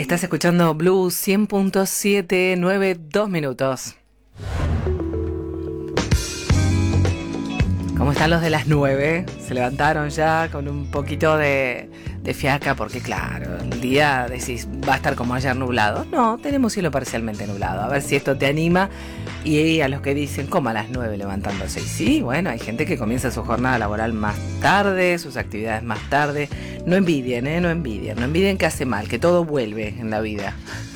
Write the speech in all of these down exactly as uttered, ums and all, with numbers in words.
Estás escuchando Blues cien punto siete, nueve, dos minutos. ¿Cómo están los de las nueve? Se levantaron ya con un poquito de, de fiaca, porque claro, el día decís, va a estar como ayer nublado. No, tenemos cielo parcialmente nublado. A ver si esto te anima. Y a los que dicen, ¿cómo a las nueve levantándose? Y sí, bueno, hay gente que comienza su jornada laboral más tarde, sus actividades más tarde. No envidien, ¿eh? No envidien. No envidien que hace mal, que todo vuelve en la vida.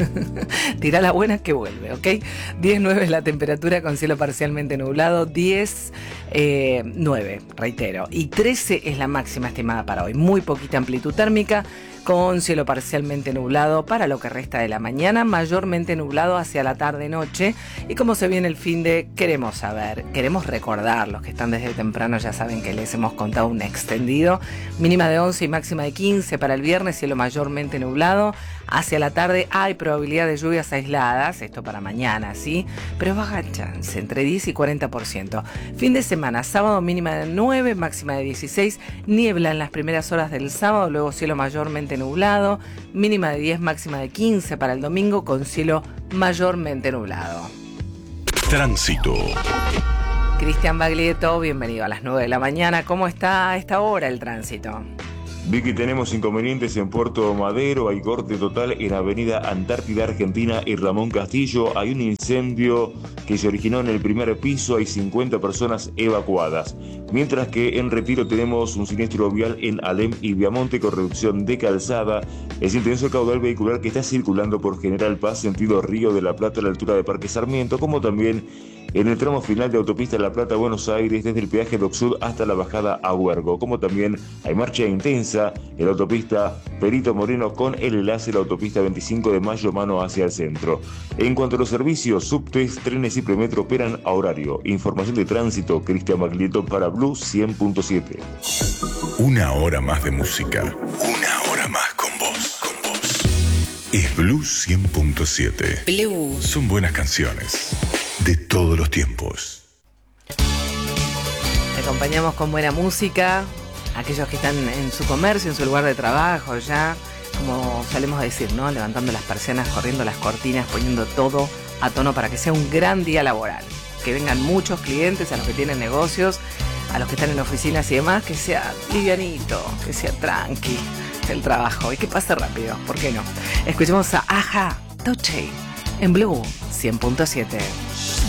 Tira la buena que vuelve, ¿ok? diez nueve es la temperatura con cielo parcialmente nublado. diez nueve, reitero. Y trece es la máxima estimada para hoy. Muy poquita amplitud térmica, con cielo parcialmente nublado para lo que resta de la mañana, mayormente nublado hacia la tarde-noche. Y como se viene el fin de, queremos saber, queremos recordar, los que están desde temprano ya saben que les hemos contado un extendido, mínima de once y máxima de quince para el viernes, cielo mayormente nublado. Hacia la tarde hay probabilidad de lluvias aisladas, esto para mañana, ¿sí? Pero baja chance, entre diez y cuarenta por ciento. Fin de semana, sábado mínima de nueve, máxima de dieciséis, niebla en las primeras horas del sábado, luego cielo mayormente nublado, mínima de diez, máxima de quince para el domingo con cielo mayormente nublado. Tránsito. Cristian Baglietto, bienvenido a las nueve de la mañana. ¿Cómo está a esta hora el tránsito? Vicky, tenemos inconvenientes en Puerto Madero, hay corte total en Avenida Antártida Argentina y Ramón Castillo, hay un incendio que se originó en el primer piso, hay cincuenta personas evacuadas. Mientras que en Retiro tenemos un siniestro vial en Alem y Viamonte con reducción de calzada. Es intenso el caudal vehicular que está circulando por General Paz, sentido Río de la Plata a la altura de Parque Sarmiento, como también en el tramo final de Autopista La Plata-Buenos Aires, desde el peaje Doc Sud hasta la bajada a Huergo. Como también hay marcha intensa en la autopista Perito Moreno con el enlace de la autopista veinticinco de Mayo, mano hacia el centro. En cuanto a los servicios, subtes, trenes y premetro operan a horario. Información de tránsito, Cristian Baglietto para Blues cien punto siete. Una hora más de música. Una hora más con vos. Con vos. Es Blues cien punto siete. Blues. Son buenas canciones de todos los tiempos. Te acompañamos con buena música. Aquellos que están en su comercio, en su lugar de trabajo, ya, como solemos decir, ¿no? Levantando las persianas, corriendo las cortinas, poniendo todo a tono para que sea un gran día laboral. Que vengan muchos clientes, a los que tienen negocios, a los que están en oficinas y demás, que sea livianito, que sea tranqui el trabajo y que pase rápido, ¿por qué no? Escuchemos a Aja, Touchy, en Blue cien punto siete.